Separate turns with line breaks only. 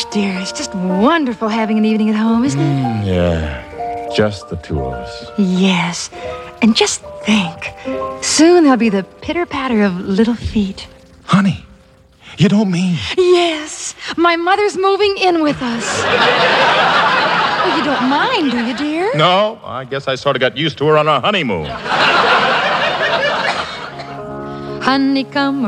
dear, it's just wonderful having an evening at home, isn't it?
Yeah, just the two of us.
Yes, and just think, soon there'll be the pitter-patter of little feet.
Honey, you don't mean...
Yes, my mother's moving in with us. Oh, you don't mind, do you, dear?
No, I guess I sort of got used to her on our honeymoon.
Honeycomb